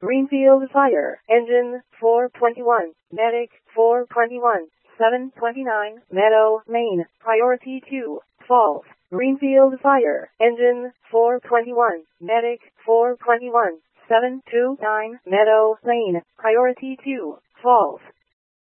Greenfield Fire Engine 421, Medic 421, 729, Meadow, Maine, Priority 2, false. Greenfield Fire Engine 421, Medic 421, 729, Meadow Lane, Priority 2, false.